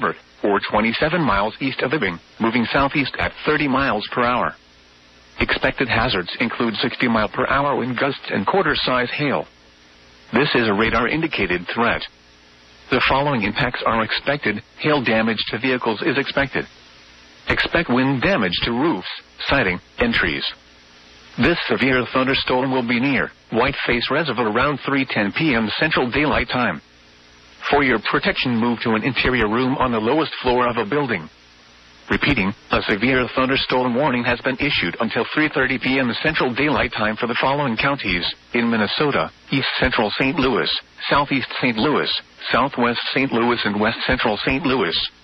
or 27 miles east of Hibbing, moving southeast at 30 miles per hour. Expected hazards include 60-mile-per-hour wind gusts and quarter-size hail. This is a radar-indicated threat. The following impacts are expected. Hail damage to vehicles is expected. Expect wind damage to roofs, siding, and trees. This severe thunderstorm will be near Whiteface Reservoir around 3:10 p.m. Central Daylight Time. For your protection, move to an interior room on the lowest floor of a building. Repeating, a severe thunderstorm warning has been issued until 3:30 p.m. Central Daylight Time for the following counties in Minnesota: East Central St. Louis, Southeast St. Louis, Southwest St. Louis, and West Central St. Louis.